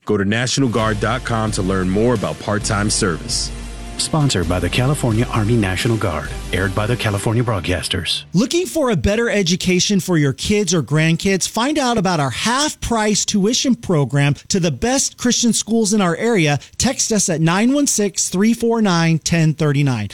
Go to NationalGuard.com to learn more about part-time service. Sponsored by the California Army National Guard. Aired by the California Broadcasters. Looking for a better education for your kids or grandkids? Find out about our half-price tuition program to the best Christian schools in our area. Text us at 916-349-1039.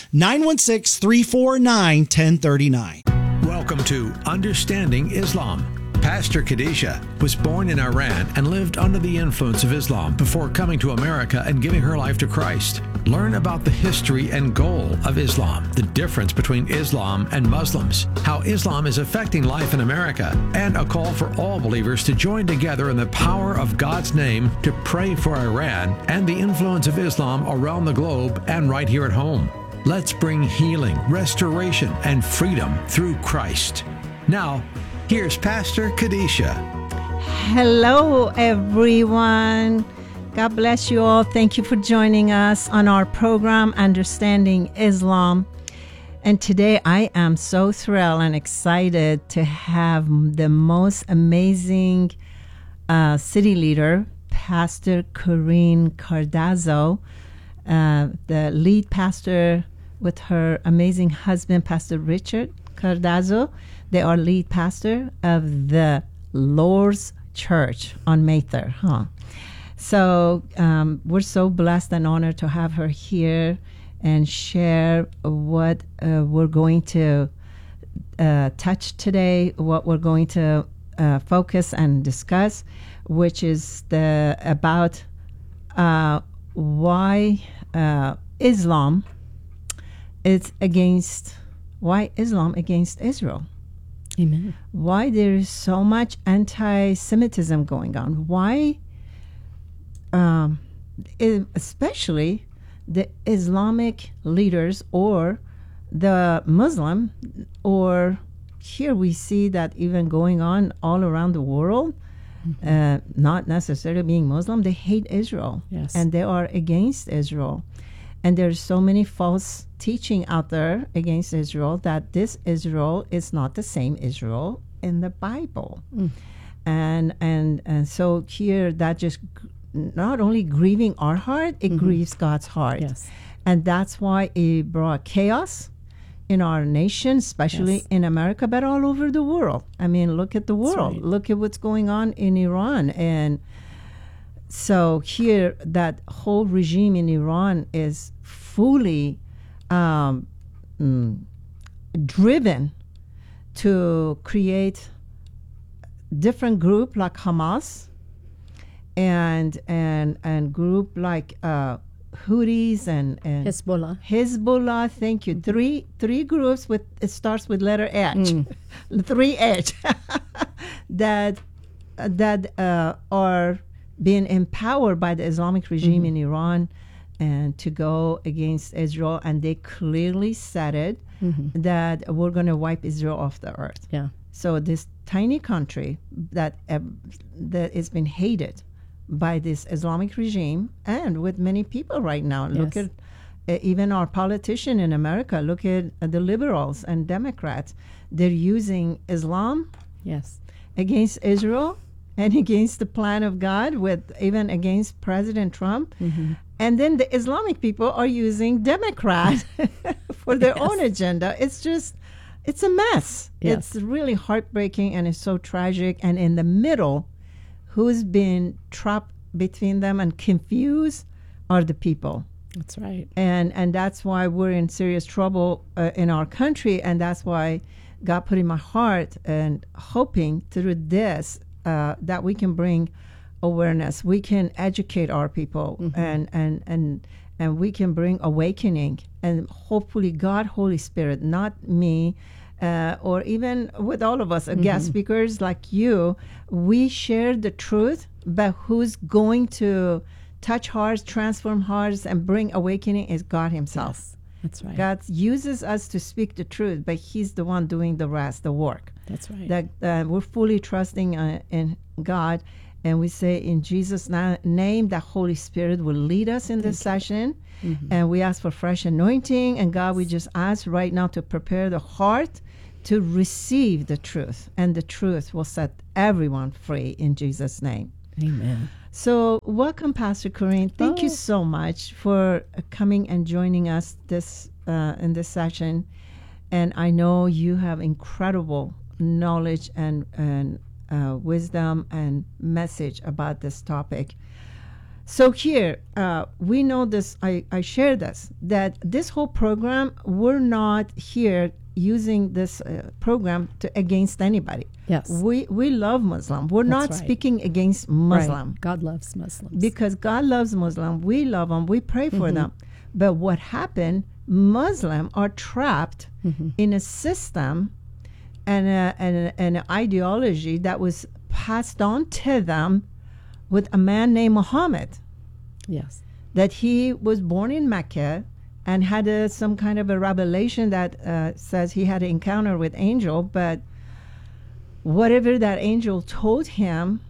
916-349-1039. Welcome to Understanding Islam. Pastor Khadijah was born in Iran and lived under the influence of Islam before coming to America and giving her life to Christ. Learn about the history and goal of Islam, the difference between Islam and Muslims, how Islam is affecting life in America, and a call for all believers to join together in the power of God's name to pray for Iran and the influence of Islam around the globe and right here at home. Let's bring healing, restoration, and freedom through Christ. Now, here's Pastor Khadijah. Hello, everyone. God bless you all. Thank you for joining us on our program, Understanding Islam. And today I am so thrilled and excited to have the most amazing city leader, Pastor Corinne Cardazzo, the lead pastor with her amazing husband, Pastor Richard Cardazzo. They are lead pastor of the Lord's Church on Mather. So we're so blessed and honored to have her here and share what we're going to touch today, what we're going to focus and discuss, which is about why Islam is against Israel. Amen. Why there is so much anti-Semitism going on? Why, especially the Islamic leaders or the Muslim, or here we see that even going on all around the world, not necessarily being Muslim, they hate Israel. Yes. And they are against Israel. And there's so many false teaching out there against Israel that this Israel is not the same Israel in the Bible. And so here that just not only grieving our heart, it grieves God's heart. Yes. And that's why it brought chaos in our nation, especially in America, but all over the world. I mean, look at the world. Right. Look at what's going on in Iran. And so here, that whole regime in Iran is fully driven to create different group like Hamas and group like Houthis and Hezbollah. Thank you. Three groups with it starts with letter H, 3H that are being empowered by the Islamic regime in Iran and to go against Israel, and they clearly said it that we're going to wipe Israel off the earth. Yeah. So this tiny country that has been hated by this Islamic regime and with many people right now. Look at even our politician in America. Look at the liberals and Democrats. They're using Islam against Israel and against the plan of God, with even against President Trump. And then the Islamic people are using Democrat for their own agenda. It's a mess. It's really heartbreaking, and it's so tragic. And in the middle, who's been trapped between them and confused are the people. That's right. And that's why we're in serious trouble in our country, and that's why God put in my heart and hoping through this that we can bring awareness, we can educate our people, and we can bring awakening, and hopefully God, Holy Spirit, not me, or even with all of us, guest speakers like you, we share the truth, but who's going to touch hearts, transform hearts, and bring awakening is God himself. Yes, that's right. God uses us to speak the truth, but he's the one doing the rest, the work. That's right. That we're fully trusting in God, and we say in Jesus' name that Holy Spirit will lead us in this session, and we ask for fresh anointing, and God, we just ask right now to prepare the heart to receive the truth, and the truth will set everyone free in Jesus' name. Amen. So, welcome, Pastor Corinne. Thank you so much for coming and joining us this in this session. And I know you have incredible knowledge and wisdom and message about this topic. So here, we know this, I share this, that this whole program, we're not here using this program against anybody. Yes. We love Muslim. We're not speaking against Muslim. Right. God loves Muslims. Because God loves Muslim. We love them. We pray for them. But what happened, Muslims are trapped in a system and an ideology that was passed on to them with a man named Muhammad. Yes. That he was born in Mecca and had some kind of a revelation that says he had an encounter with angel, but whatever that angel told him,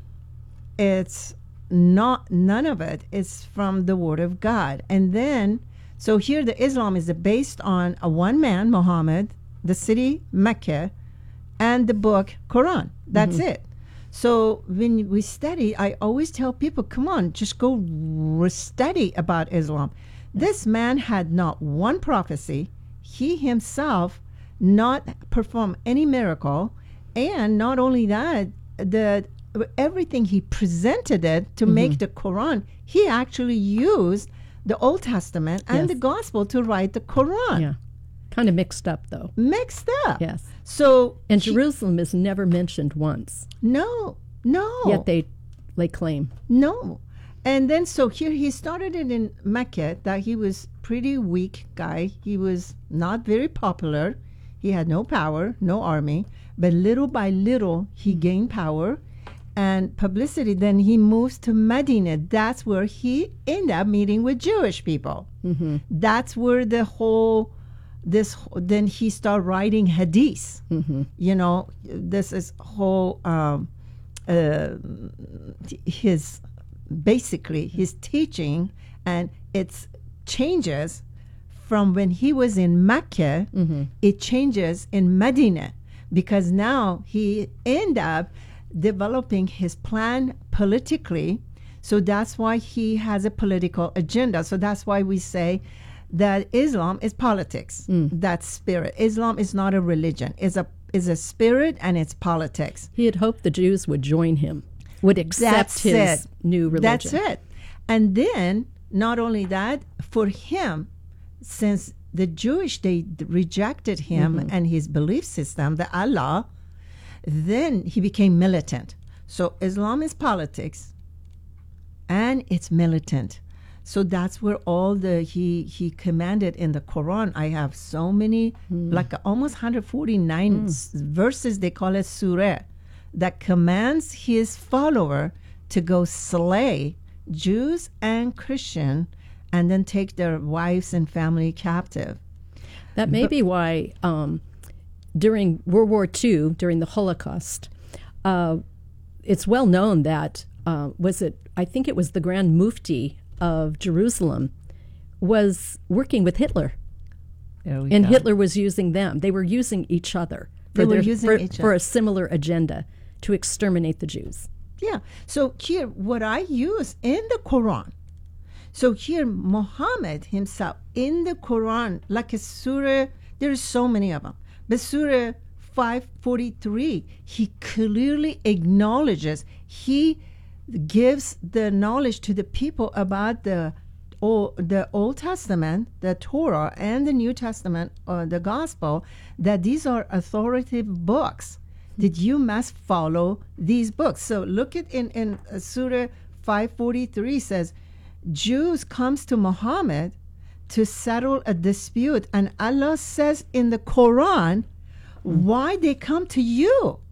it's not, none of it is from the word of God. And then, so here the Islam is based on a one man, Muhammad, the city Mecca, and the book Quran. That's it. So when we study, I always tell people, come on, just go study about Islam. This man had not one prophecy. He himself not performed any miracle. And not only that, everything he presented it to make the Quran, he actually used the Old Testament and the Gospel to write the Quran. Yeah. Kind of mixed up, though. Mixed up. Yes. So And Jerusalem is never mentioned once. No. Yet they claim. No. And then so here he started it in Mecca, that he was pretty weak guy. He was not very popular. He had no power, no army. But little by little, he gained power and publicity. Then he moves to Medina. That's where he ended up meeting with Jewish people. That's where the whole, then he started writing hadith. You know, this is whole, his teaching, and it's changes from when he was in Mecca, it changes in Medina, because now he end up developing his plan politically. So that's why he has a political agenda. So that's why we say that Islam is politics. That's spirit. Islam is not a religion. It's a spirit, and it's politics. He had hoped the Jews would join him, would accept his new religion. That's it. And then, not only that, for him, since the Jewish, they rejected him and his belief system, the Allah, then he became militant. So Islam is politics, and it's militant. So that's where all he commanded in the Quran. I have so many, like almost 149 verses, they call it surah, that commands his follower to go slay Jews and Christian, and then take their wives and family captive. That may be why during World War II, during the Holocaust, it's well known that, I think it was the Grand Mufti of Jerusalem, was working with Hitler. And Hitler was using them. They were using each other for a similar agenda to exterminate the Jews. Yeah. So here, what I use in the Quran, so here Muhammad himself in the Quran, like a surah, there's so many of them, but Surah 543, he clearly acknowledges, he gives the knowledge to the people about the Old Testament, the Torah, and the New Testament, or the Gospel, that these are authoritative books, that you must follow these books. So look at in Surah 543 says, Jews comes to Muhammad to settle a dispute, and Allah says in the Quran, why they come to you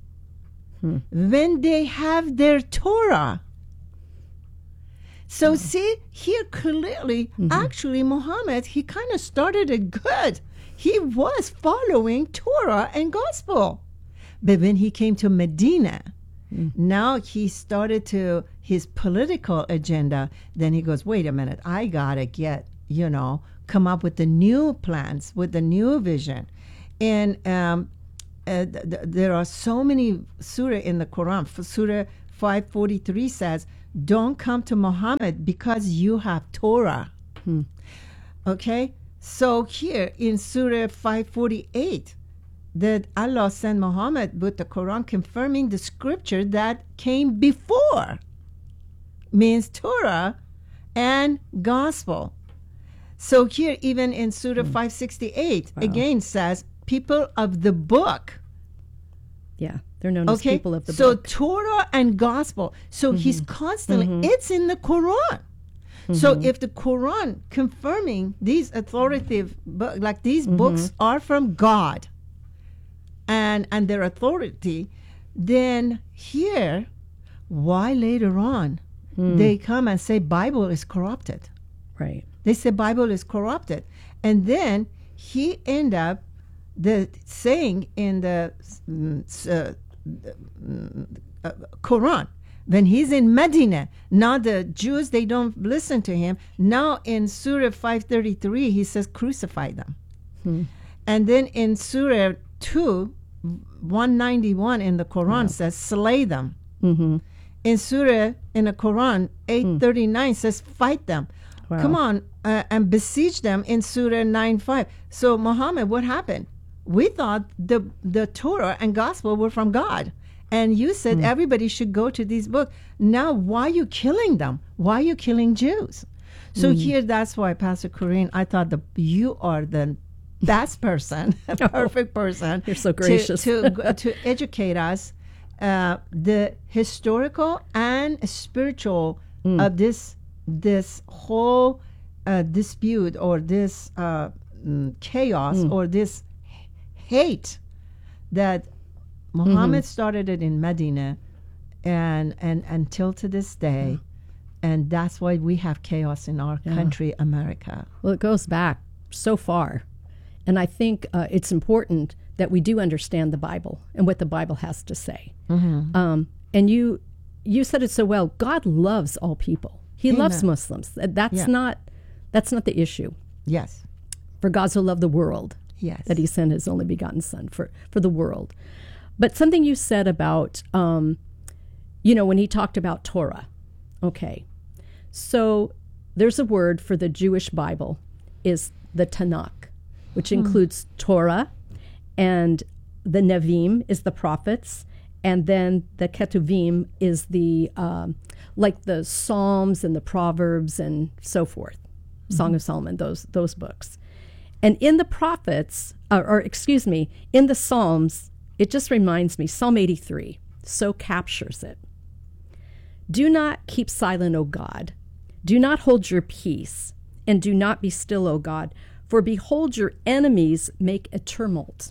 when they have their Torah. So see, here clearly, actually Muhammad, he kind of started it good. He was following Torah and Gospel. But when he came to Medina, now he started to his political agenda. Then he goes, wait a minute, I got to come up with the new plans, with the new vision. And there are so many surah in the Quran. Surah 543 says, don't come to Muhammad because you have Torah. Okay? So here in Surah 548, that Allah sent Muhammad with the Quran confirming the scripture that came before, means Torah and gospel. So here, even in Surah 568, again says, people of the book. Yeah, they're known as people of the so book. Torah and gospel. So he's constantly, it's in the Quran. So if the Quran confirming these authoritative, like these books are from God and their authority, then here, why later on they come and say Bible is corrupted? Right. They say Bible is corrupted. And then he end up saying in the Quran, when he's in Medina, now the Jews, they don't listen to him. Now in Surah 533, he says, crucify them. And then in Surah 2, 191 in the Quran says, slay them. In Surah, in the Quran, 839 says, fight them. Come on, and besiege them in Surah 9:5. So Muhammad, what happened? We thought the Torah and gospel were from God. And you said everybody should go to these books. Now, why are you killing them? Why are you killing Jews? So here, that's why, Pastor Corinne, I thought you are the best person, perfect person. You're so gracious. To educate us the historical and spiritual of this whole dispute or this chaos or this hate that Muhammad started it in Medina and until to this day, and that's why we have chaos in our country, America. Well, it goes back so far, and I think it's important that we do understand the Bible and what the Bible has to say. And you said it so well. God loves all people. He loves Muslims. That's not the issue. Yes. For God so loved the world that he sent his only begotten Son for the world. But something you said about, when he talked about Torah. Okay. So there's a word for the Jewish Bible is the Tanakh, which includes Torah, and the Nevi'im is the prophets, and then the Ketuvim is the like the Psalms and the Proverbs and so forth, Song of Solomon, those books. And in the prophets, in the Psalms, it just reminds me, Psalm 83 so captures it. Do not keep silent, O God. Do not hold your peace, and do not be still, O God, for behold, your enemies make a tumult.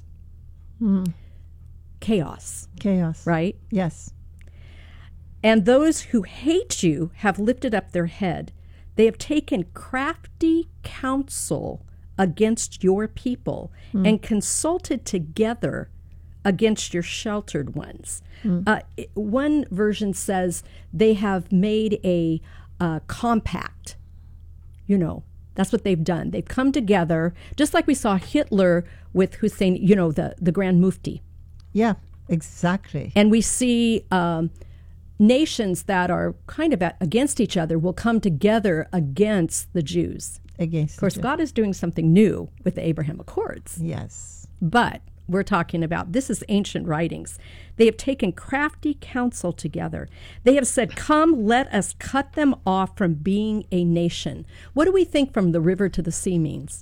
Chaos. Right? Yes. And those who hate you have lifted up their head. They have taken crafty counsel against your people and consulted together against your sheltered ones. One version says they have made a compact. That's what they've done. They've come together, just like we saw Hitler with Hussein, the Grand Mufti. Yeah, exactly. And we see nations that are kind of against each other will come together against the Jews. Of course, God is doing something new with the Abraham Accords. Yes. But we're talking about, this is ancient writings. They have taken crafty counsel together. They have said, come, let us cut them off from being a nation. What do we think from the river to the sea means?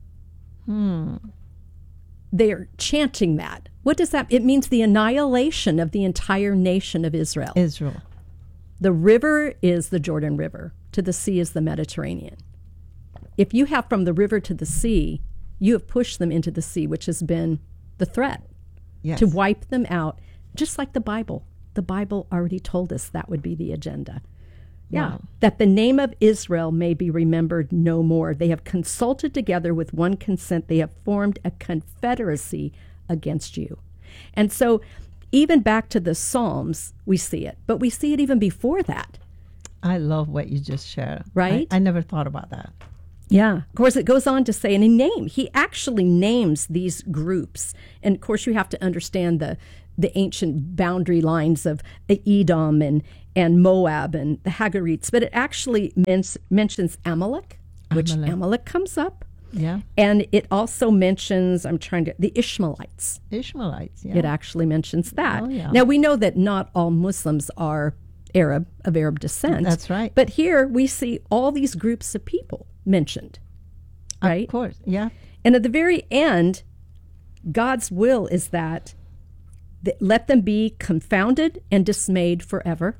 They are chanting that. What does that? It means the annihilation of the entire nation of Israel. The river is the Jordan River. To the sea is the Mediterranean. If you have from the river to the sea, you have pushed them into the sea, which has been the threat to wipe them out, just like the Bible. The Bible already told us that would be the agenda. Wow. That the name of Israel may be remembered no more. They have consulted together with one consent. They have formed a confederacy against you. And so even back to the Psalms, we see it. But we see it even before that. I love what you just shared. Right? I never thought about that. Yeah. Of course, it goes on to say, and he actually names these groups. And of course, you have to understand the ancient boundary lines of Edom and Moab and the Hagarites. But it actually mentions Amalek, which Amalek comes up. Yeah. And it also mentions, the Ishmaelites. Ishmaelites, yeah. It actually mentions that. Oh, yeah. Now, we know that not all Muslims are of Arab descent. That's right. But here we see all these groups of people mentioned, right? Of course, yeah. And at the very end, God's will is that let them be confounded and dismayed forever,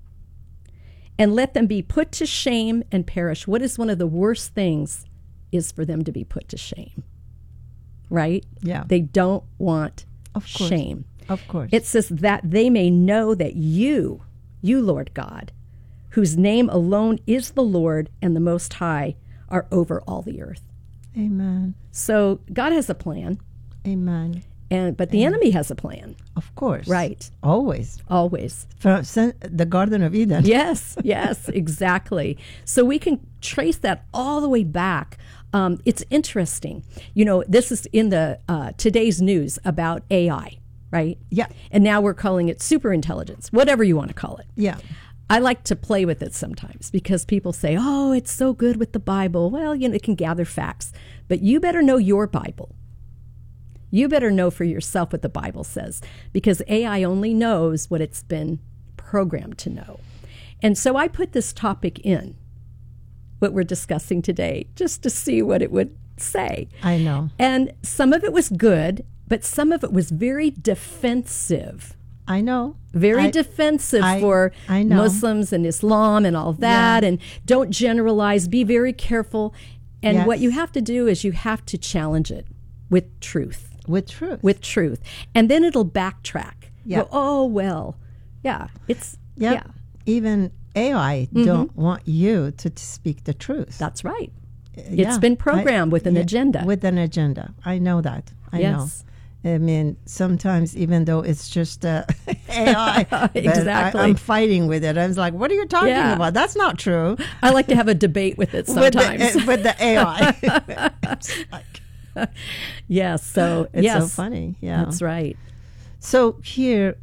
and let them be put to shame and perish. What is one of the worst things is for them to be put to shame, right? Yeah. They don't want Of course. shame. Of course. It says that they may know that you, Lord God, whose name alone is the Lord and the Most High, are over all the earth. Amen. So God has a plan, Amen. but the enemy has a plan, Of course. right? Always. Always. From the Garden of Eden. Yes, exactly. So we can trace that all the way back. It's interesting. This is in the today's news about AI, right? Yeah. And now we're calling it superintelligence, whatever you want to call it. Yeah. I like to play with it sometimes because people say, oh, it's so good with the Bible. Well, it can gather facts, but you better know your Bible. You better know for yourself what the Bible says, because AI only knows what it's been programmed to know. And so I put this topic in, what we're discussing today, just to see what it would say. I know. And some of it was good, but some of it was very defensive. I know. Very defensive for I know. Muslims and Islam and all that. Yeah. And don't generalize. Be very careful. And Yes. what you have to do is you have to challenge it with truth. With truth. With truth. And then it'll backtrack. Yeah. Go, oh, well, yeah, it's, Yeah. yeah, Even AI don't want you to speak the truth. that's right. It's Yeah. been programmed with an agenda. With an agenda. I know that. I Yes. know. I mean, sometimes even though it's just AI, but Exactly. I'm fighting with it. I was like, what are you talking Yeah. about? That's not true. I like to have a debate with it sometimes. With the AI. It's like- Yes, so, it's yes. so funny. Yeah. That's right. So here,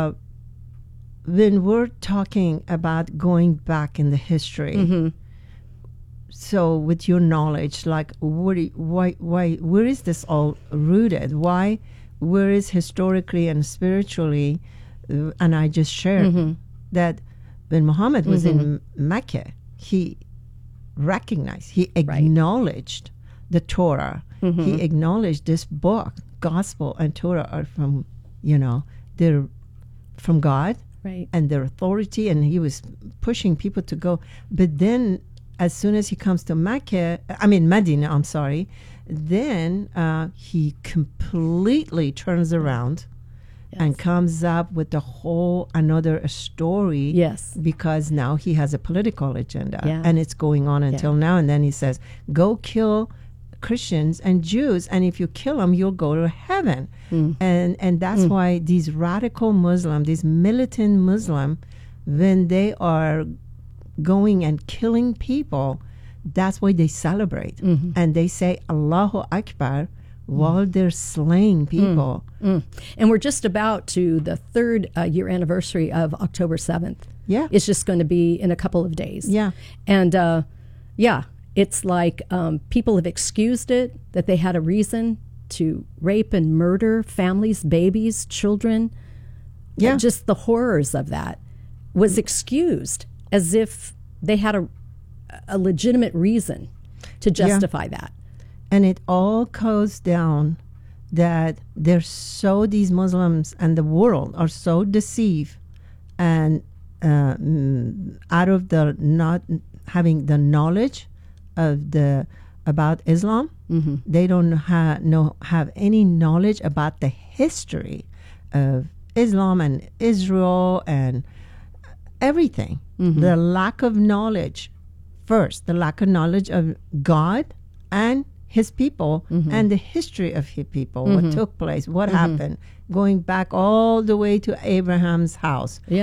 when we're talking about going back in the history, so with your knowledge, like where is this all rooted? Where is historically and spiritually? And I just shared that when Muhammad was in Mecca, he recognized, he acknowledged the Torah. He acknowledged this book, Gospel and Torah are from, they're from God. Right. And their authority, and he was pushing people to go. But then, as soon as he comes to Medina, I'm sorry, then he completely turns around and comes up with a whole another story. Yes. Because now he has a political agenda, Yeah. and it's going on until now. And then he says, "Go kill Christians and Jews, and if you kill them, you'll go to heaven." And that's why these radical Muslim, these militant Muslim, when they are going and killing people, that's why they celebrate. And they say Allahu Akbar while they're slaying people. And we're just about to the third year anniversary of October 7th. Yeah. It's just going to be in a couple of days. Yeah. And it's like people have excused it, that they had a reason to rape and murder families, babies, children. Yeah. Just the horrors of that was excused as if they had a legitimate reason to justify that. And it all goes down that these Muslims and the world are so deceived, and out of the not having the knowledge of about Islam, they don't have any knowledge about the history of Islam and Israel and everything. The lack of knowledge, first, the lack of knowledge of God and his people and the history of his people, what took place, what happened, going back all the way to Abraham's house. Yes.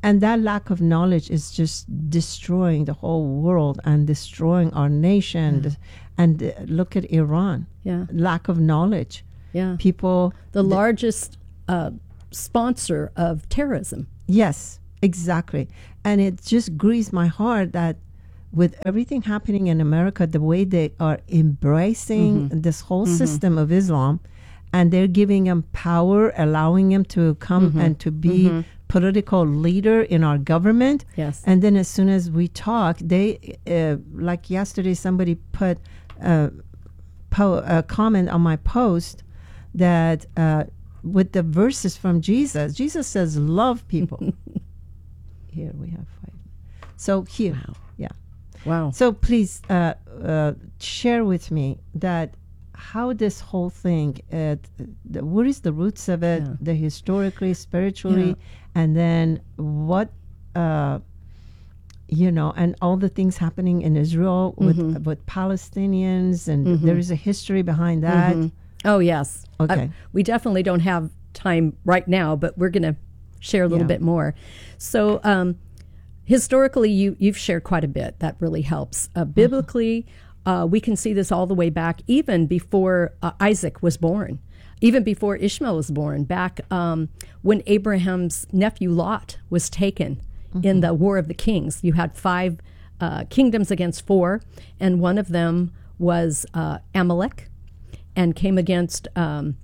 And that lack of knowledge is just destroying the whole world and destroying our nation. And look at Iran. Yeah. Lack of knowledge. Yeah. People. The largest sponsor of terrorism. Yes, exactly. And it just grieves my heart that with everything happening in America, the way they are embracing this whole system of Islam, and they're giving them power, allowing them to come and to be political leader in our government. Yes. And then as soon as we talk, they, like yesterday, somebody put a comment on my post that with the verses from Jesus says, love people. Here we have 5. So here, Wow. So please share with me that how this whole thing, what is the roots of it, the historically, spiritually, and then what, and all the things happening in Israel with Palestinians, and there is a history behind that. Oh, yes. Okay. We definitely don't have time right now, but we're going to share a little bit more. So, historically, you've shared quite a bit. That really helps. Biblically, we can see this all the way back, even before Isaac was born, even before Ishmael was born, back when Abraham's nephew Lot was taken in the War of the Kings. You had 5 kingdoms against 4, and one of them was Amalek, and came against and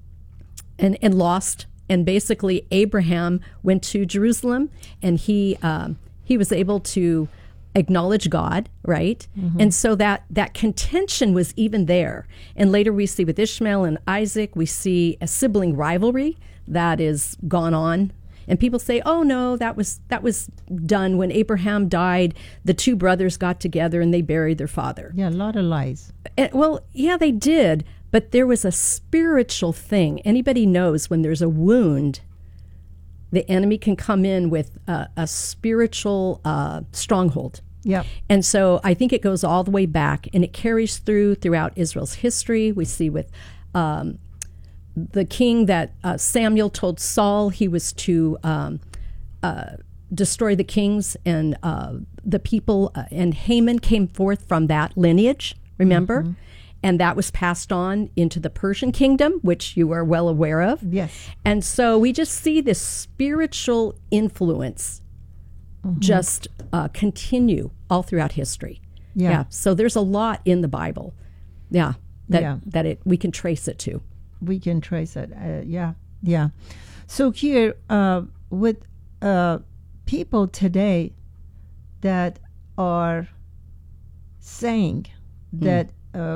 lost. And basically, Abraham went to Jerusalem, and he was able to acknowledge God, right? And so that contention was even there. And later we see with Ishmael and Isaac, we see a sibling rivalry that is gone on. And people say, oh no, that was done when Abraham died. The 2 brothers got together and they buried their father. Yeah, a lot of lies. Well, yeah, they did. But there was a spiritual thing. Anybody knows when there's a wound, the enemy can come in with a spiritual stronghold. Yeah. And so I think it goes all the way back, and it carries throughout Israel's history. We see with the king that Samuel told Saul he was to destroy the kings and the people, and Haman came forth from that lineage, remember? And that was passed on into the Persian kingdom, which you are well aware of. Yes. And so we just see this spiritual influence just continue all throughout history. Yeah. So there's a lot in the Bible. That we can trace it to. We can trace it. Yeah. So here, with people today that are saying that,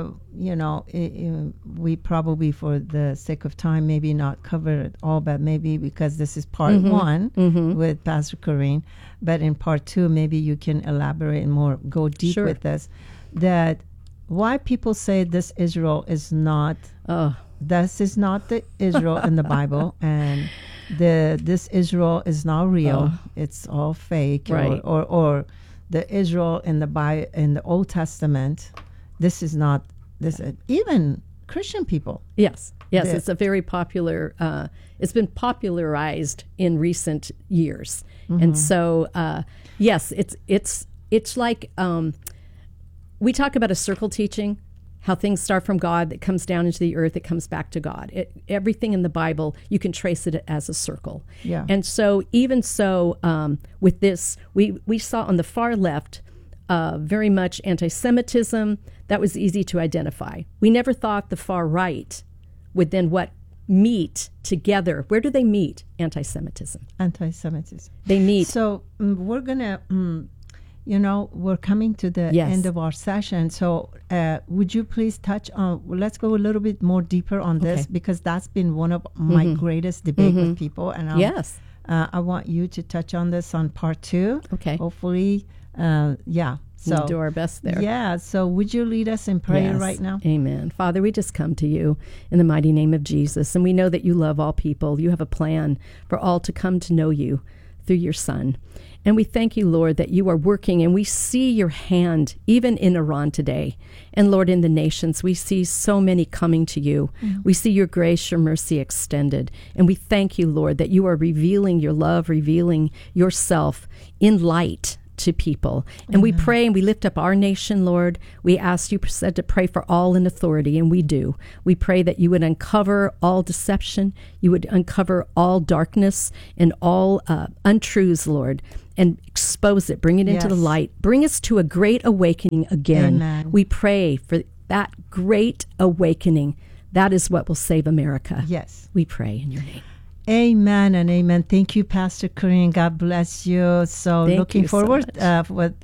we probably, for the sake of time, maybe not cover it all, but maybe because this is part 1 with Pastor Corrine, but in part 2, maybe you can elaborate more, go deep with this, that why people say this Israel is not, this is not the Israel in the Bible, and this Israel is not real, it's all fake, right. or the Israel in the Old Testament. This is not this. Even Christian people. Yes. It's a very popular. It's been popularized in recent years, and so yes, it's like we talk about a circle teaching, how things start from God, that comes down into the earth, it comes back to God. Everything in the Bible, you can trace it as a circle. Yeah. And so even so, with this, we saw on the far left. Very much anti-Semitism. That was easy to identify. We never thought the far right would then meet together. Where do they meet? Anti-Semitism. Anti-Semitism. They meet. So we're going to, we're coming to the end of our session. So would you please touch on, let's go a little bit more deeper on this, because that's been one of my greatest debate with people. And I want you to touch on this on part 2. Okay. Hopefully. So we'll do our best there. Yeah. So would you lead us in prayer right now? Amen. Father, we just come to you in the mighty name of Jesus. And we know that you love all people. You have a plan for all to come to know you through your Son. And we thank you, Lord, that you are working, and we see your hand even in Iran today. And Lord, in the nations, we see so many coming to you. We see your grace, your mercy extended. And we thank you, Lord, that you are revealing your love, revealing yourself in light to people. And we pray and we lift up our nation, Lord. We ask you said to pray for all in authority, and we do. We pray that you would uncover all deception, you would uncover all darkness and all untruths, Lord, and expose it, bring it into the light, bring us to a great awakening again. Amen. We pray for that great awakening. That is what will save America. Yes. We pray in your name. Amen and amen. Thank you, Pastor Corinne. God bless you. So Thank looking you so forward much. with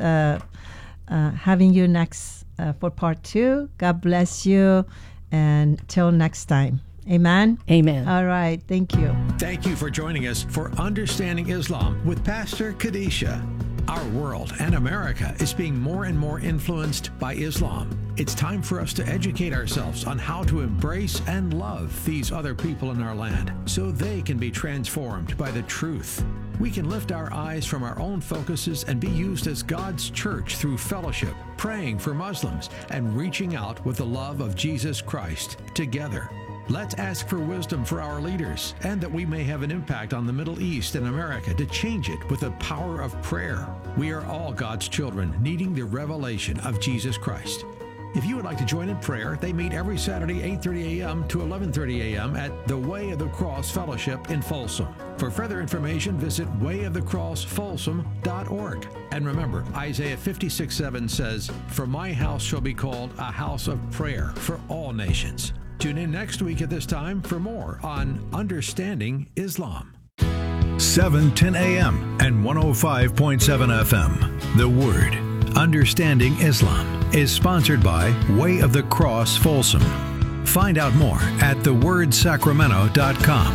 having you next for part 2. God bless you. And till next time. Amen. Amen. All right. Thank you. Thank you for joining us for Understanding Islam with Pastor Kadisha. Our world and America is being more and more influenced by Islam. It's time for us to educate ourselves on how to embrace and love these other people in our land so they can be transformed by the truth. We can lift our eyes from our own focuses and be used as God's church through fellowship, praying for Muslims, and reaching out with the love of Jesus Christ together. Let's ask for wisdom for our leaders and that we may have an impact on the Middle East and America to change it with the power of prayer. We are all God's children needing the revelation of Jesus Christ. If you would like to join in prayer, they meet every Saturday 8:30 a.m. to 11:30 a.m. at the Way of the Cross Fellowship in Folsom. For further information, visit wayofthecrossfolsom.org. And remember, Isaiah 56:7 says, "For my house shall be called a house of prayer for all nations." Tune in next week at this time for more on Understanding Islam. 7:10 a.m. and 105.7 FM. The Word, Understanding Islam, is sponsored by Way of the Cross Folsom. Find out more at thewordsacramento.com.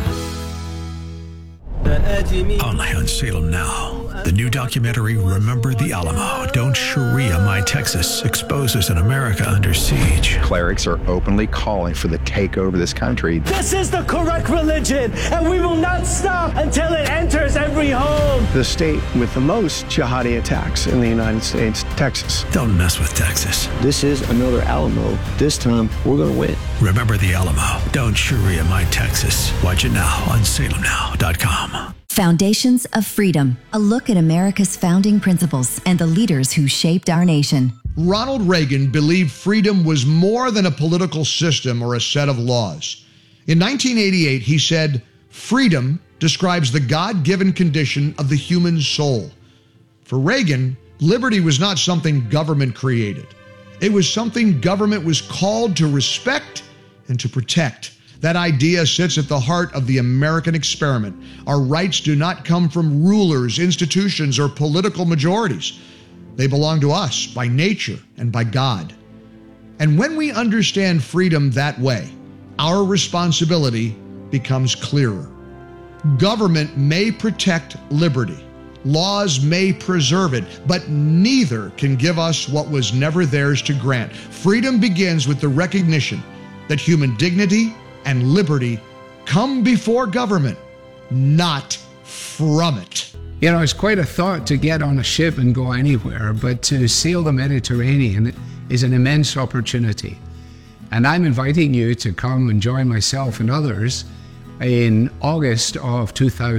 Only on Salem Now. The new documentary, Remember the Alamo, Don't Sharia My Texas, exposes an America under siege. Clerics are openly calling for the takeover of this country. This is the correct religion, and we will not stop until it enters every home. The state with the most jihadi attacks in the United States, Texas. Don't mess with Texas. This is another Alamo. This time, we're going to win. Remember the Alamo, Don't Sharia My Texas. Watch it now on salemnow.com. Foundations of Freedom, a look at America's founding principles and the leaders who shaped our nation. Ronald Reagan believed freedom was more than a political system or a set of laws. In 1988, he said, "Freedom describes the God-given condition of the human soul." For Reagan, liberty was not something government created. It was something government was called to respect and to protect. That idea sits at the heart of the American experiment. Our rights do not come from rulers, institutions, or political majorities. They belong to us by nature and by God. And when we understand freedom that way, our responsibility becomes clearer. Government may protect liberty. Laws may preserve it, but neither can give us what was never theirs to grant. Freedom begins with the recognition that human dignity and liberty come before government, not from it. You know, it's quite a thought to get on a ship and go anywhere, but to sail the Mediterranean is an immense opportunity. And I'm inviting you to come and join myself and others in August of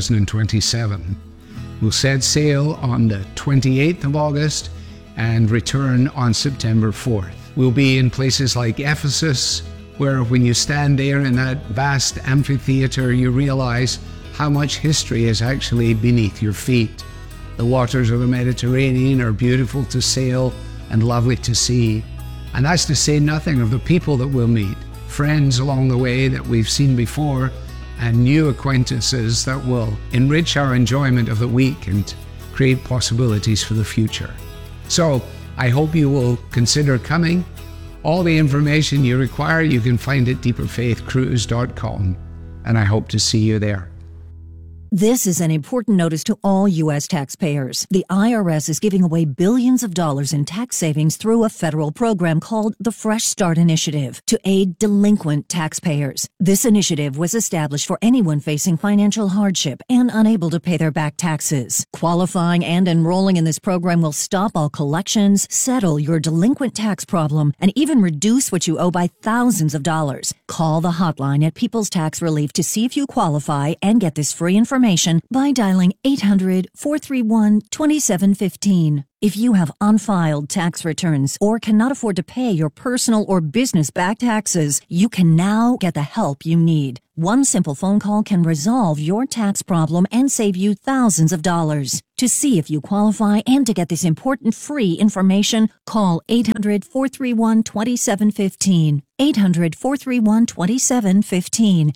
2027. We'll set sail on the 28th of August and return on September 4th. We'll be in places like Ephesus, where when you stand there in that vast amphitheater, you realize how much history is actually beneath your feet. The waters of the Mediterranean are beautiful to sail and lovely to see. And that's to say nothing of the people that we'll meet, friends along the way that we've seen before, and new acquaintances that will enrich our enjoyment of the week and create possibilities for the future. So I hope you will consider coming. All the information you require, you can find at deeperfaithcruise.com, and I hope to see you there. This is an important notice to all U.S. taxpayers. The IRS is giving away billions of dollars in tax savings through a federal program called the Fresh Start Initiative to aid delinquent taxpayers. This initiative was established for anyone facing financial hardship and unable to pay their back taxes. Qualifying and enrolling in this program will stop all collections, settle your delinquent tax problem, and even reduce what you owe by thousands of dollars. Call the hotline at People's Tax Relief to see if you qualify and get this free information by dialing 800-431-2715. If you have unfiled tax returns or cannot afford to pay your personal or business back taxes, you can now get the help you need. One simple phone call can resolve your tax problem and save you thousands of dollars. To see if you qualify and to get this important free information, call 800-431-2715. 800-431-2715.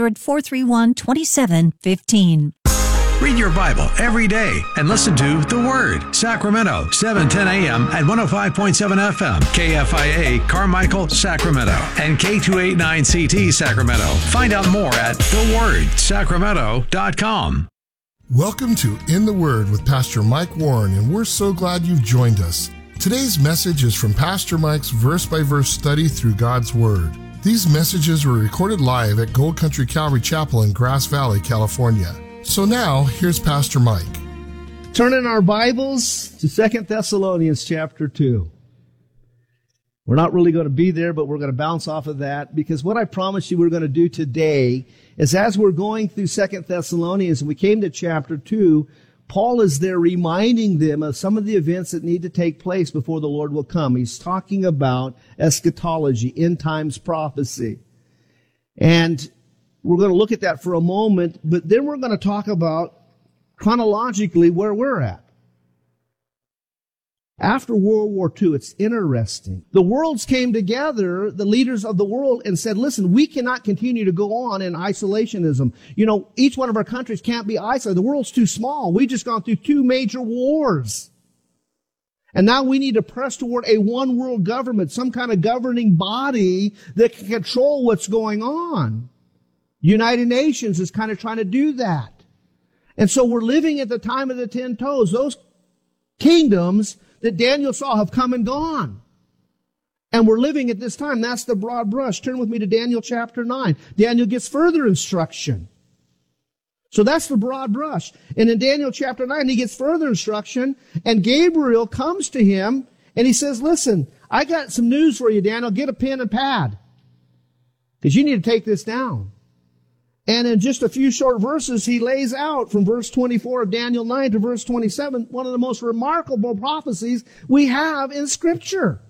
800-431-2715. Read your Bible every day and listen to The Word, Sacramento, 7:10 a.m. at 105.7 FM, KFIA, Carmichael, Sacramento, and K289CT, Sacramento. Find out more at thewordsacramento.com. Welcome to In the Word with Pastor Mike Warren, and we're so glad you've joined us. Today's message is from Pastor Mike's verse-by-verse study through God's Word. These messages were recorded live at Gold Country Calvary Chapel in Grass Valley, California. So now, here's Pastor Mike. Turn in our Bibles to 2 Thessalonians chapter 2. We're not really going to be there, but we're going to bounce off of that, because what I promised you we're going to do today is, as we're going through 2 Thessalonians and we came to chapter 2, Paul is there reminding them of some of the events that need to take place before the Lord will come. He's talking about eschatology, end times prophecy. And we're going to look at that for a moment, but then we're going to talk about chronologically where we're at. After World War II, it's interesting. The worlds came together, the leaders of the world, and said, listen, we cannot continue to go on in isolationism. You know, each one of our countries can't be isolated. The world's too small. We've just gone through 2 major wars. And now we need to press toward a one world government, some kind of governing body that can control what's going on. United Nations is kind of trying to do that. And so we're living at the time of the 10 toes. Those kingdoms that Daniel saw have come and gone. And we're living at this time. That's the broad brush. Turn with me to Daniel chapter 9. Daniel gets further instruction. So that's the broad brush. And in Daniel chapter 9, he gets further instruction, and Gabriel comes to him and he says, listen, I got some news for you, Daniel. Get a pen and pad, because you need to take this down. And in just a few short verses, he lays out from verse 24 of Daniel 9 to verse 27, one of the most remarkable prophecies we have in Scripture.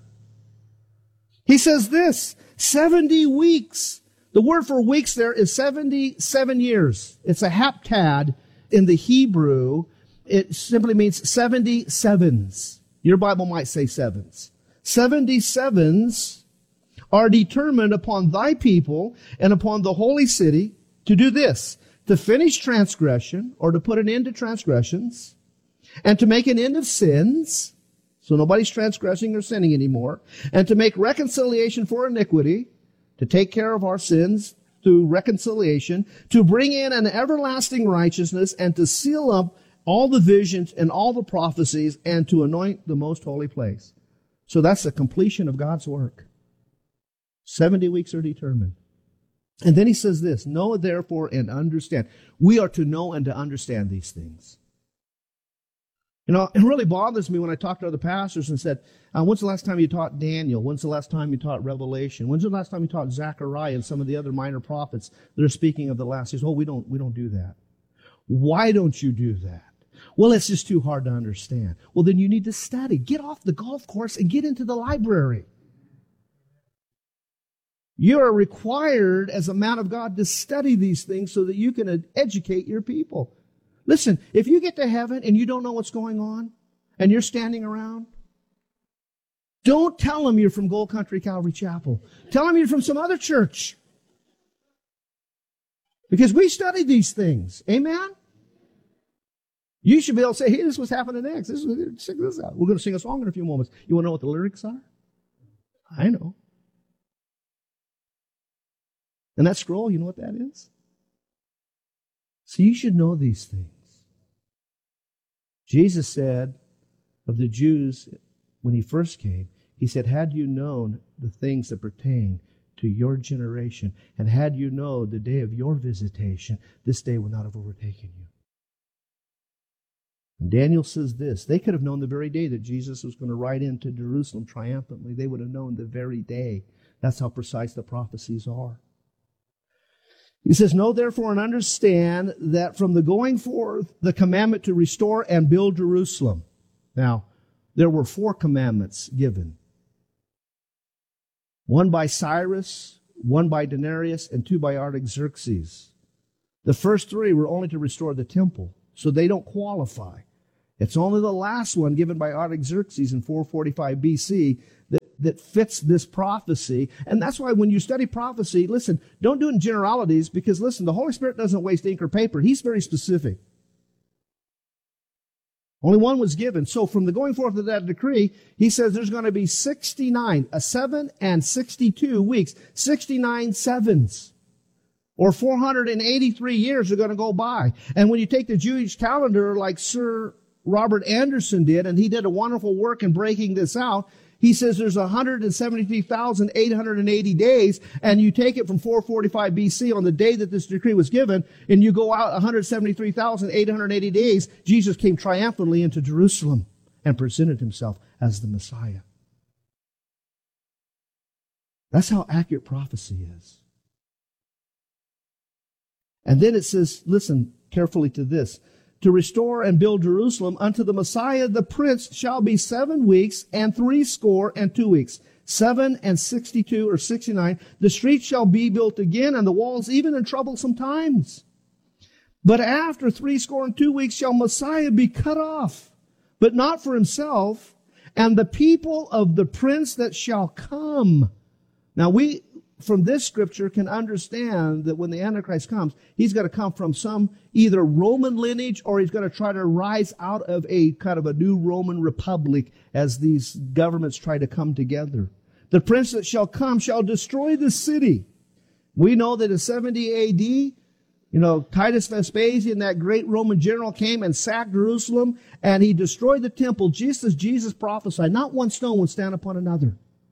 He says this, 70 weeks. The word for weeks there is 77 years. It's a haptad in the Hebrew. It simply means 70 sevens. Your Bible might say sevens. 70 sevens are determined upon thy people and upon the holy city to do this, to finish transgression, or to put an end to transgressions, and to make an end of sins, so nobody's transgressing or sinning anymore, and to make reconciliation for iniquity, to take care of our sins through reconciliation, to bring in an everlasting righteousness, and to seal up all the visions and all the prophecies, and to anoint the most holy place. So that's the completion of God's work. 70 weeks are determined. And then he says this, know therefore and understand. We are to know and to understand these things. You know, it really bothers me when I talk to other pastors and said, when's the last time you taught Daniel? When's the last time you taught Revelation? When's the last time you taught Zechariah and some of the other minor prophets that are speaking of the last days? Oh, we don't do that. Why don't you do that? Well, it's just too hard to understand. Well, then you need to study. Get off the golf course and get into the library. You are required as a man of God to study these things so that you can educate your people. Listen, if you get to heaven and you don't know what's going on and you're standing around, don't tell them you're from Gold Country Calvary Chapel. Tell them you're from some other church. Because we study these things. Amen? You should be able to say, hey, this is what's happening next. Check this out. We're going to sing a song in a few moments. You want to know what the lyrics are? I know. And that scroll, you know what that is? So you should know these things. Jesus said of the Jews when he first came, he said, had you known the things that pertain to your generation, and had you known the day of your visitation, this day would not have overtaken you. And Daniel says this, they could have known the very day that Jesus was going to ride into Jerusalem triumphantly. They would have known the very day. That's how precise the prophecies are. He says, know therefore and understand that from the going forth, the commandment to restore and build Jerusalem. Now, there were 4 commandments given. 1 by Cyrus, 1 by Denarius, and 2 by Artaxerxes. The first 3 were only to restore the temple, so they don't qualify. It's only the last one given by Artaxerxes in 445 BC that fits this prophecy. And that's why when you study prophecy, listen, don't do it in generalities because, listen, the Holy Spirit doesn't waste ink or paper. He's very specific. Only 1 was given. So from the going forth of that decree, he says there's going to be 69, a 7 and 62 weeks, 69 sevens. Or 483 years are going to go by. And when you take the Jewish calendar like Sir Robert Anderson did, and he did a wonderful work in breaking this out, he says there's 173,880 days, and you take it from 445 BC on the day that this decree was given, and you go out 173,880 days, Jesus came triumphantly into Jerusalem and presented himself as the Messiah. That's how accurate prophecy is. And then it says, listen carefully to this, to restore and build Jerusalem unto the Messiah, the Prince, shall be 7 weeks and 62 weeks. 7 and 62 or 69. The streets shall be built again, and the walls even in troublesome times. But after 62 weeks shall Messiah be cut off, but not for himself, and the people of the Prince that shall come. Now we, from this scripture, can understand that when the Antichrist comes, he's going to come from some either Roman lineage or he's going to try to rise out of a kind of a new Roman republic as these governments try to come together. The prince that shall come shall destroy the city. We know that in 70 A.D., Titus Vespasian, that great Roman general, came and sacked Jerusalem, and he destroyed the temple just as Jesus prophesied. Not one stone would stand upon another.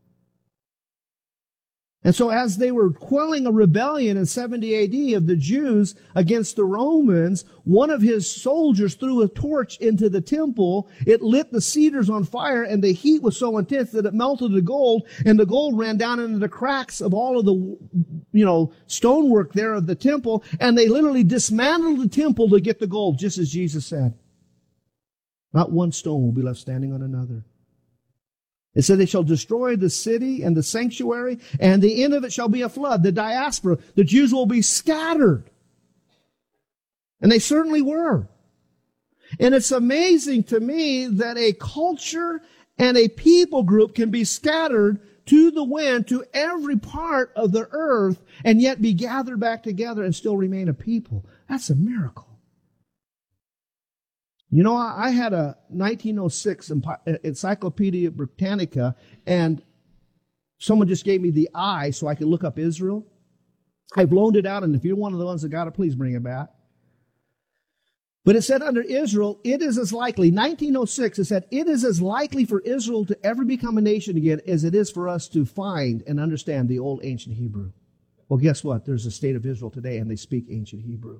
And so as they were quelling a rebellion in 70 A.D. of the Jews against the Romans, one of his soldiers threw a torch into the temple. It lit the cedars on fire, and the heat was so intense that it melted the gold, and the gold ran down into the cracks of all of the, stonework there of the temple, and they literally dismantled the temple to get the gold, just as Jesus said. Not one stone will be left standing on another. It said they shall destroy the city and the sanctuary, and the end of it shall be a flood, the diaspora. The Jews will be scattered. And they certainly were. And it's amazing to me that a culture and a people group can be scattered to the wind, to every part of the earth, and yet be gathered back together and still remain a people. That's a miracle. I had a 1906 Encyclopedia Britannica, and someone just gave me the eye so I could look up Israel. I've loaned it out, and if you're one of the ones that got it, please bring it back. But it said under Israel, it is as likely, 1906, it said, it is as likely for Israel to ever become a nation again as it is for us to find and understand the old ancient Hebrew. Well, guess what? There's a state of Israel today, and they speak ancient Hebrew.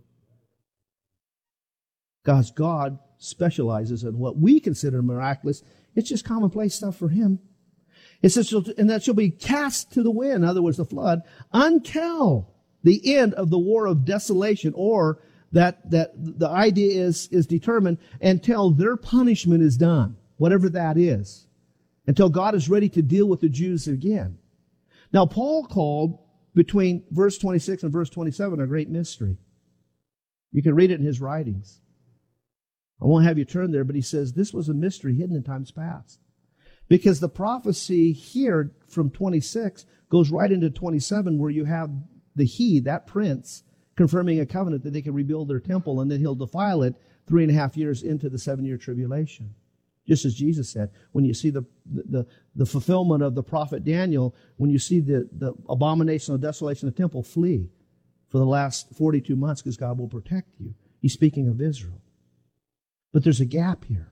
Because God specializes in what we consider miraculous. It's just commonplace stuff for him. It says, and that shall be cast to the wind, in other words, the flood, until the end of the war of desolation, or that the idea is determined until their punishment is done, whatever that is, until God is ready to deal with the Jews again. Now, Paul called between verse 26 and verse 27 a great mystery. You can read it in his writings. I won't have you turn there, but he says this was a mystery hidden in times past. Because the prophecy here from 26 goes right into 27, where you have that prince, confirming a covenant that they can rebuild their temple, and then he'll defile it 3.5 years into the 7-year tribulation. Just as Jesus said, when you see the fulfillment of the prophet Daniel, when you see the abomination of desolation of the temple, flee for the last 42 months because God will protect you. He's speaking of Israel. But there's a gap here.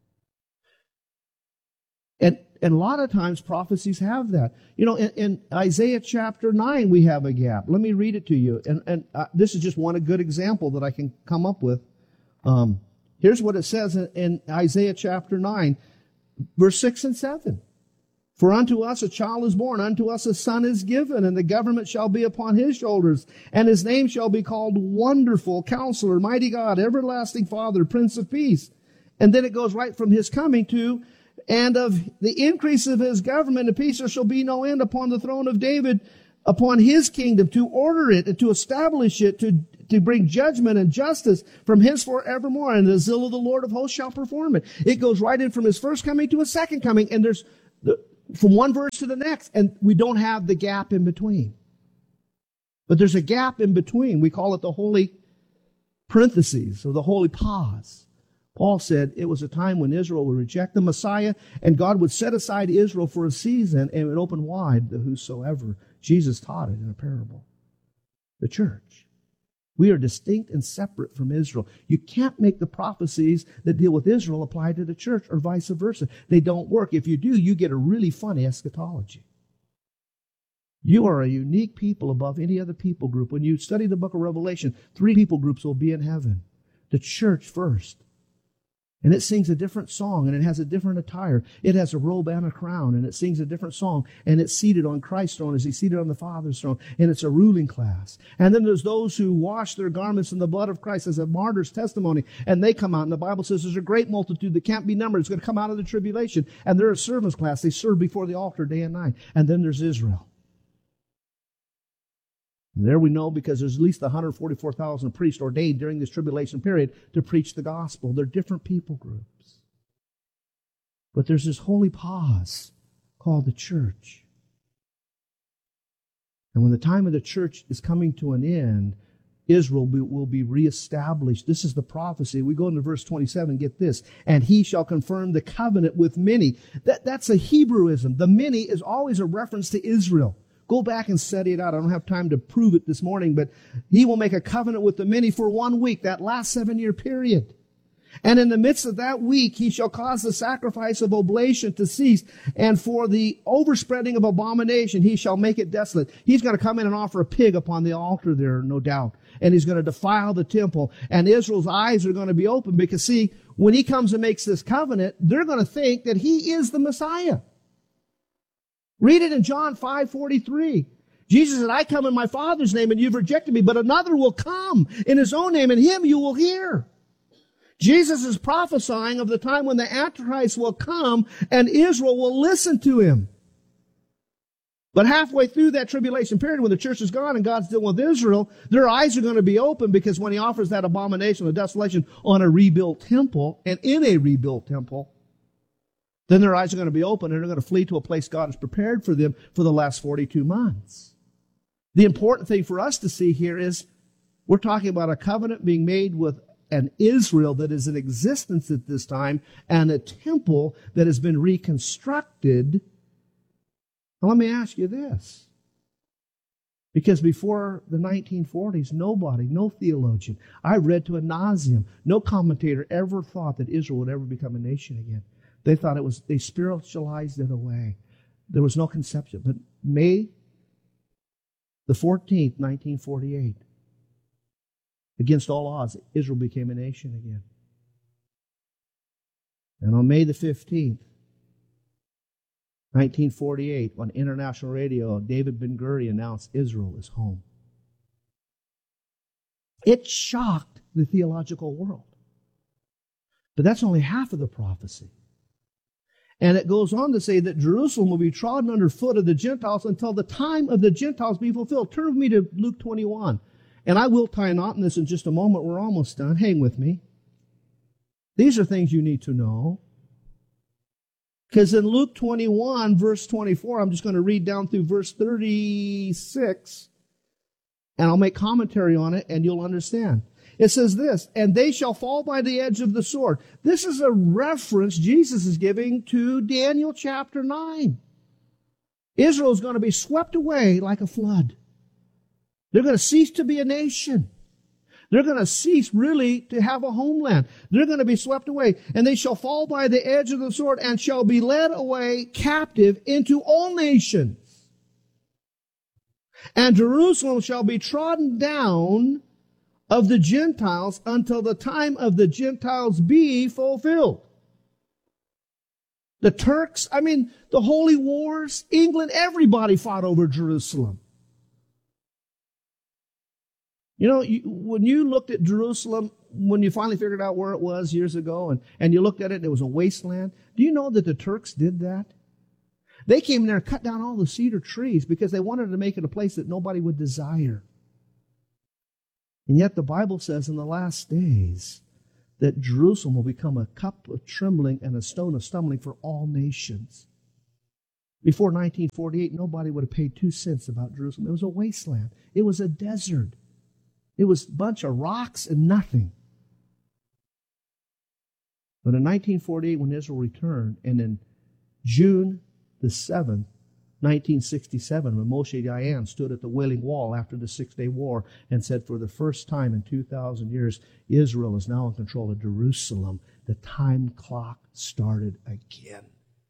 And a lot of times prophecies have that. You know, in Isaiah chapter 9, we have a gap. Let me read it to you. And this is just one good example that I can come up with. Here's what it says in Isaiah chapter 9, verse 6 and 7. For unto us a child is born, unto us a son is given, and the government shall be upon his shoulders, and his name shall be called Wonderful, Counselor, Mighty God, Everlasting Father, Prince of Peace. And then it goes right from his coming to, and of the increase of his government and peace there shall be no end upon the throne of David, upon his kingdom, to order it and to establish it, to bring judgment and justice from henceforth evermore. And the zeal of the Lord of hosts shall perform it. It goes right in from his first coming to his second coming. And there's from one verse to the next. And we don't have the gap in between. But there's a gap in between. We call it the holy parentheses or the holy pause. Paul said it was a time when Israel would reject the Messiah and God would set aside Israel for a season and would open wide the whosoever. Jesus taught it in a parable. The church. We are distinct and separate from Israel. You can't make the prophecies that deal with Israel apply to the church or vice versa. They don't work. If you do, you get a really funny eschatology. You are a unique people above any other people group. When you study the book of Revelation, 3 people groups will be in heaven. The church first. And it sings a different song, and it has a different attire. It has a robe and a crown, and it sings a different song, and it's seated on Christ's throne as he's seated on the Father's throne, and it's a ruling class. And then there's those who wash their garments in the blood of Christ as a martyr's testimony, and they come out, and the Bible says there's a great multitude that can't be numbered. It's going to come out of the tribulation, and they're a servants class. They serve before the altar day and night. And then there's Israel. And there we know because there's at least 144,000 priests ordained during this tribulation period to preach the gospel. They're different people groups. But there's this holy pause called the church. And when the time of the church is coming to an end, Israel will be reestablished. This is the prophecy. We go into verse 27, get this. And he shall confirm the covenant with many. That's a Hebrewism. The many is always a reference to Israel. Go back and study it out. I don't have time to prove it this morning, but he will make a covenant with the many for 1 week, that last 7-year period. And in the midst of that week, he shall cause the sacrifice of oblation to cease, and for the overspreading of abomination, he shall make it desolate. He's going to come in and offer a pig upon the altar there, no doubt. And he's going to defile the temple, and Israel's eyes are going to be open because, see, when he comes and makes this covenant, they're going to think that he is the Messiah. Read it in John 5:43. Jesus said, I come in my Father's name and you've rejected me, but another will come in his own name and him you will hear. Jesus is prophesying of the time when the Antichrist will come and Israel will listen to him. But halfway through that tribulation period, when the church is gone and God's dealing with Israel, their eyes are going to be open because when he offers that abomination of desolation on a rebuilt temple and in a rebuilt temple, then their eyes are going to be open and they're going to flee to a place God has prepared for them for the last 42 months. The important thing for us to see here is we're talking about a covenant being made with an Israel that is in existence at this time and a temple that has been reconstructed. Now let me ask you this. Because before the 1940s, nobody, no theologian, I read to ad nauseum, no commentator ever thought that Israel would ever become a nation again. They thought they spiritualized it away. There was no conception. But May the 14th, 1948, against all odds, Israel became a nation again. And on May the 15th, 1948, on international radio, David Ben-Gurion announced Israel is home. It shocked the theological world. But that's only half of the prophecy. And it goes on to say that Jerusalem will be trodden underfoot of the Gentiles until the time of the Gentiles be fulfilled. Turn with me to Luke 21. And I will tie a knot in this in just a moment. We're almost done. Hang with me. These are things you need to know. Because in Luke 21, verse 24, I'm just going to read down through verse 36, and I'll make commentary on it, and you'll understand. It says this, and they shall fall by the edge of the sword. This is a reference Jesus is giving to Daniel chapter 9. Israel is going to be swept away like a flood. They're going to cease to be a nation. They're going to cease really to have a homeland. They're going to be swept away. And they shall fall by the edge of the sword and shall be led away captive into all nations. And Jerusalem shall be trodden down of the Gentiles until the time of the Gentiles be fulfilled. The Turks, the holy wars, England, everybody fought over Jerusalem. When you looked at Jerusalem, when you finally figured out where it was years ago, and you looked at it and it was a wasteland, do you know that the Turks did that? They came in there and cut down all the cedar trees because they wanted to make it a place that nobody would desire. And yet the Bible says in the last days that Jerusalem will become a cup of trembling and a stone of stumbling for all nations. Before 1948, nobody would have paid 2 cents about Jerusalem. It was a wasteland. It was a desert. It was a bunch of rocks and nothing. But in 1948, when Israel returned, and in June the 7th, 1967, when Moshe Dayan stood at the Wailing Wall after the Six-Day War and said, for the first time in 2,000 years, Israel is now in control of Jerusalem, the time clock started again.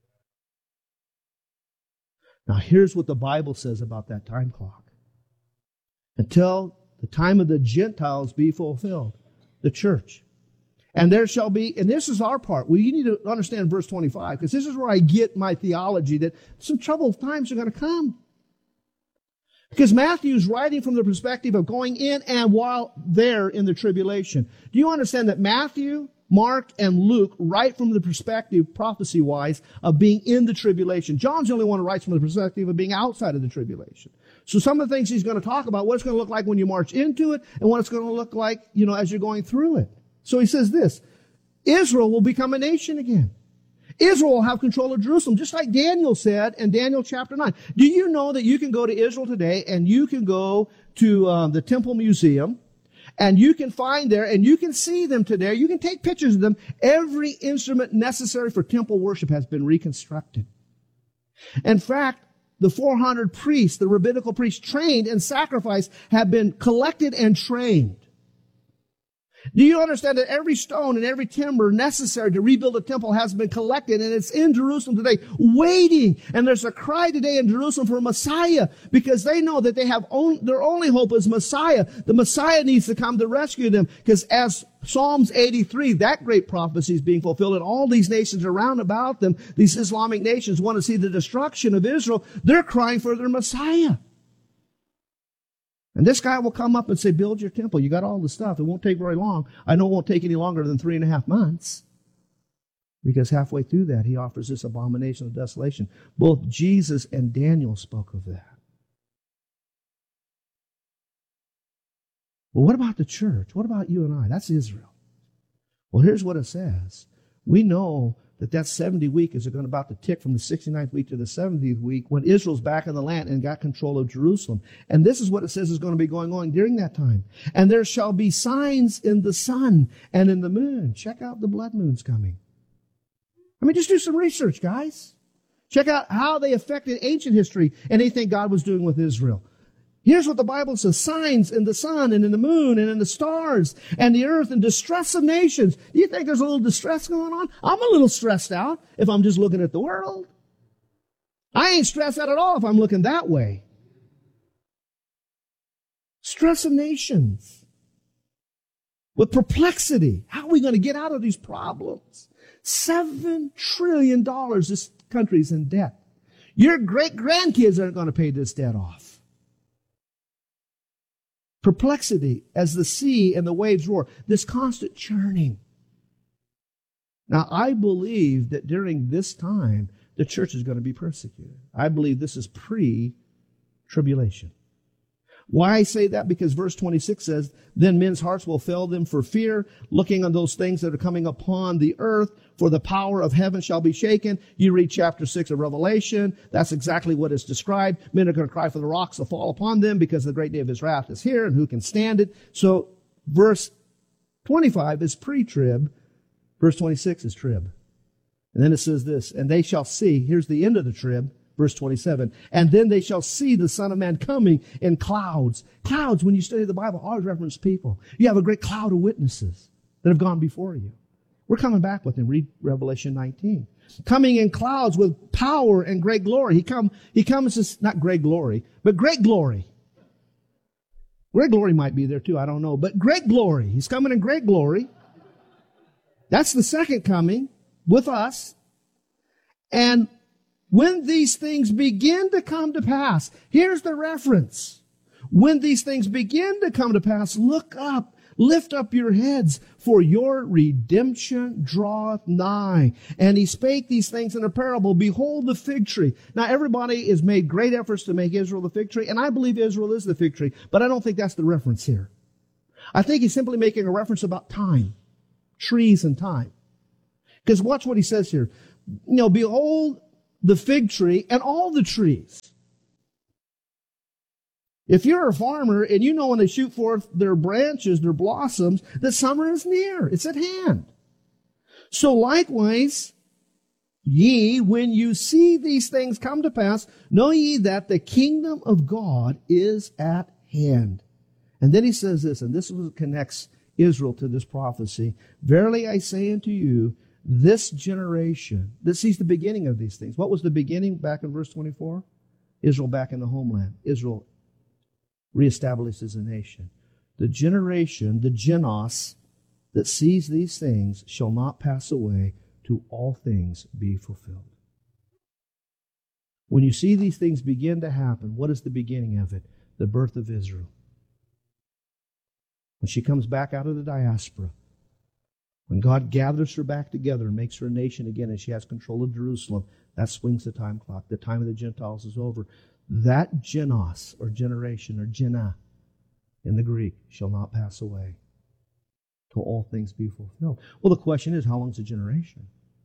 Now here's what the Bible says about that time clock. Until the time of the Gentiles be fulfilled, the church. And there shall be, and this is our part. We need to understand verse 25, because this is where I get my theology that some troubled times are going to come. Because Matthew's writing from the perspective of going in and while there in the tribulation. Do you understand that Matthew, Mark, and Luke write from the perspective, prophecy-wise, of being in the tribulation? John's the only one who writes from the perspective of being outside of the tribulation. So some of the things he's going to talk about, what it's going to look like when you march into it, and what it's going to look like, as you're going through it. So he says this, Israel will become a nation again. Israel will have control of Jerusalem, just like Daniel said in Daniel chapter 9. Do you know that you can go to Israel today and you can go to the Temple Museum and you can find there and you can see them today. You can take pictures of them. Every instrument necessary for temple worship has been reconstructed. In fact, the 400 priests, the rabbinical priests trained in sacrifice, have been collected and trained. Do you understand that every stone and every timber necessary to rebuild a temple has been collected, and it's in Jerusalem today, waiting? And there's a cry today in Jerusalem for a Messiah, because they know that they have their only hope is Messiah. The Messiah needs to come to rescue them, because as Psalms 83, that great prophecy is being fulfilled, and all these nations around about them, these Islamic nations, want to see the destruction of Israel. They're crying for their Messiah. And this guy will come up and say, build your temple. You got all the stuff. It won't take very long. I know it won't take any longer than 3.5 months. Because halfway through that, he offers this abomination of desolation. Both Jesus and Daniel spoke of that. Well, what about the church? What about you and I? That's Israel. Well, here's what it says. We know that 70 week is about to tick from the 69th week to the 70th week when Israel's back in the land and got control of Jerusalem. And this is what it says is going to be going on during that time. And there shall be signs in the sun and in the moon. Check out the blood moons coming. Just do some research, guys. Check out how they affected ancient history and anything God was doing with Israel. Here's what the Bible says, signs in the sun and in the moon and in the stars and the earth and distress of nations. Do you think there's a little distress going on? I'm a little stressed out if I'm just looking at the world. I ain't stressed out at all if I'm looking that way. Stress of nations. With perplexity. How are we going to get out of these problems? $7 trillion this country's in debt. Your great-grandkids aren't going to pay this debt off. Perplexity as the sea and the waves roar. This constant churning. Now, I believe that during this time, the church is going to be persecuted. I believe this is pre-tribulation. Why I say that? Because verse 26 says, then men's hearts will fail them for fear, looking on those things that are coming upon the earth, for the power of heaven shall be shaken. You read chapter 6 of Revelation. That's exactly what is described. Men are going to cry for the rocks to fall upon them because the great day of his wrath is here, and who can stand it? So verse 25 is pre-trib. Verse 26 is trib. And then it says this, and they shall see, here's the end of the trib, Verse 27, and then they shall see the Son of Man coming in clouds. Clouds, when you study the Bible, always reference people. You have a great cloud of witnesses that have gone before you. We're coming back with him. Read Revelation 19. Coming in clouds with power and great glory. He comes as, not great glory, but great glory. Great glory might be there too, I don't know. But great glory. He's coming in great glory. That's the second coming with us. And when these things begin to come to pass, here's the reference. When these things begin to come to pass, look up, lift up your heads, for your redemption draweth nigh. And he spake these things in a parable. Behold the fig tree. Now everybody has made great efforts to make Israel the fig tree, and I believe Israel is the fig tree, but I don't think that's the reference here. I think he's simply making a reference about time, trees and time. Because watch what he says here. Behold the fig tree and all the trees. If you're a farmer and you know when they shoot forth their branches, their blossoms, that summer is near. It's at hand. So likewise, ye, when you see these things come to pass, know ye that the kingdom of God is at hand. And then he says this, and this is what connects Israel to this prophecy. Verily I say unto you, this generation, this is the beginning of these things. What was the beginning back in verse 24? Israel back in the homeland. Israel reestablished as a nation. The generation, the genos, that sees these things shall not pass away till all things be fulfilled. When you see these things begin to happen, what is the beginning of it? The birth of Israel. When she comes back out of the diaspora, when God gathers her back together and makes her a nation again and she has control of Jerusalem, that swings the time clock. The time of the Gentiles is over. That genos, or generation, or gena, in the Greek, shall not pass away till all things be fulfilled. Well, the question is, how long is a generation?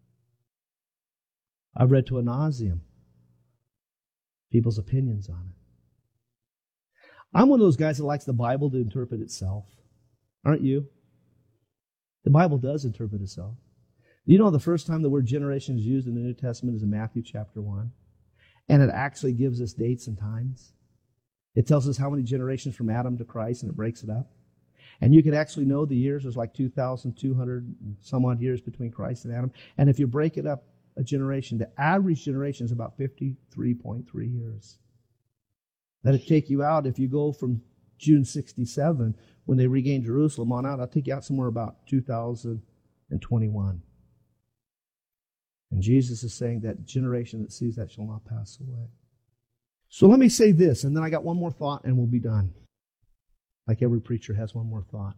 I've read to ad nauseam people's opinions on it. I'm one of those guys that likes the Bible to interpret itself. Aren't you? The Bible does interpret itself. You know the first time the word generation is used in the New Testament is in Matthew chapter 1. And it actually gives us dates and times. It tells us how many generations from Adam to Christ, and it breaks it up. And you can actually know the years. There's like 2,200 some odd years between Christ and Adam. And if you break it up a generation, the average generation is about 53.3 years. That'll take you out, if you go from June 67, when they regained Jerusalem on out, I'll take you out somewhere about 2021. And Jesus is saying that generation that sees that shall not pass away. So let me say this, and then I got one more thought and we'll be done. Like every preacher has one more thought.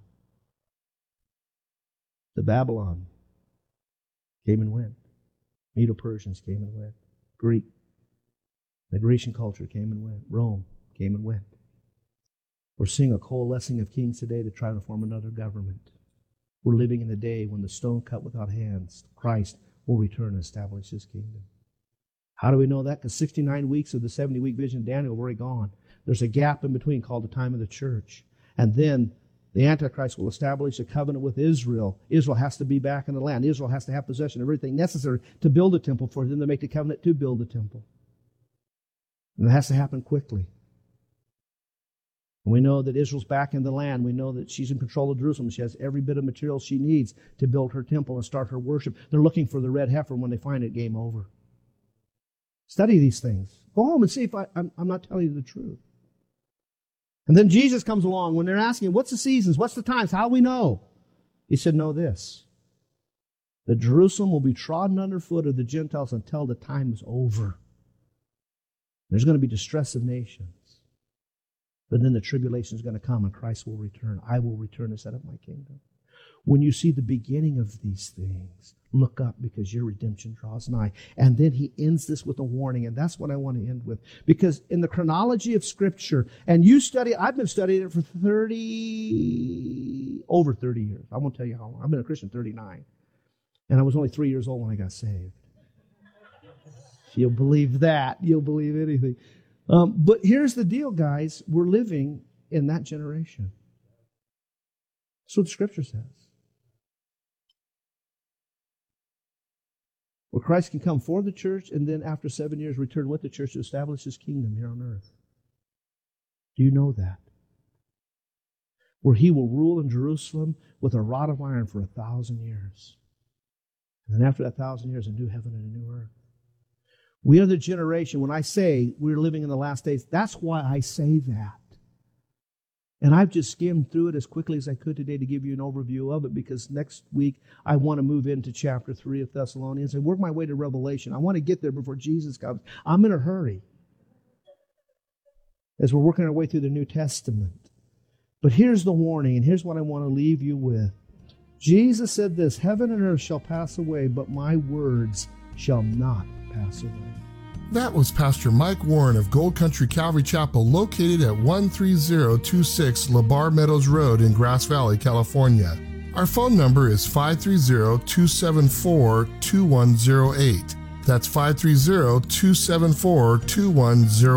The Babylon came and went. Medo-Persians came and went. Greek. The Grecian culture came and went. Rome came and went. We're seeing a coalescing of kings today to try to form another government. We're living in a day when the stone cut without hands, Christ, will return and establish His kingdom. How do we know that? Because 69 weeks of the 70-week vision of Daniel have already gone. There's a gap in between called the time of the church. And then the Antichrist will establish a covenant with Israel. Israel has to be back in the land. Israel has to have possession of everything necessary to build a temple for them to make the covenant to build the temple. And it has to happen quickly. And we know that Israel's back in the land. We know that she's in control of Jerusalem. She has every bit of material she needs to build her temple and start her worship. They're looking for the red heifer. When they find it, game over. Study these things. Go home and see if I'm not telling you the truth. And then Jesus comes along when they're asking, what's the seasons? What's the times? How do we know? He said, know this. That Jerusalem will be trodden underfoot of the Gentiles until the time is over. There's going to be distress of nations. But then the tribulation is going to come and Christ will return. I will return and set up my kingdom. When you see the beginning of these things, look up because your redemption draws nigh. And then he ends this with a warning, and that's what I want to end with. Because in the chronology of Scripture, and you study, I've been studying it for over 30 years. I won't tell you how long. I've been a Christian 39. And I was only 3 years old when I got saved. If you'll believe that, you'll believe anything. But here's the deal, guys. We're living in that generation. That's what the Scripture says. where Christ can come for the church and then after 7 years return with the church to establish His kingdom here on earth. Do you know that? Where He will rule in Jerusalem with a rod of iron for 1,000 years. And then after that 1,000 years, a new heaven and a new earth. We are the generation, when I say we're living in the last days, that's why I say that. And I've just skimmed through it as quickly as I could today to give you an overview of it, because next week I want to move into chapter 3 of Thessalonians and work my way to Revelation. I want to get there before Jesus comes. I'm in a hurry as we're working our way through the New Testament. But here's the warning, and here's what I want to leave you with. Jesus said this, heaven and earth shall pass away, but my words shall not pass away. That was Pastor Mike Warren of Gold Country Calvary Chapel, located at 13026 LeBar Meadows Road in Grass Valley, California. Our phone number is 530-274-2108. That's 530-274-2108.